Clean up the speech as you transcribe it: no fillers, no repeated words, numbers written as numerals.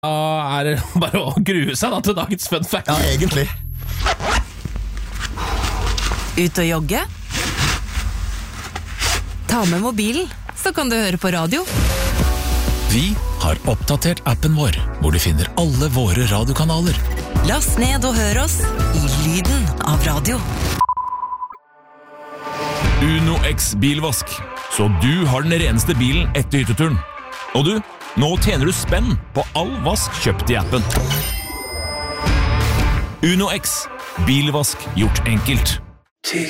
Da det bare å grue seg da, til dagens fun fact. Ja, egentlig. Ut og jogge? Ta med mobilen, så kan du høre på radio. Vi har oppdatert appen vår, hvor du finner alle våre radiokanaler. Last ned og hør oss i lyden av radio. Uno X bilvask, så du har den reneste bilen etter hytteturen. Og du, nå tjener du spenn på all vask kjøpt i appen. Uno X, bilvask gjort enkelt.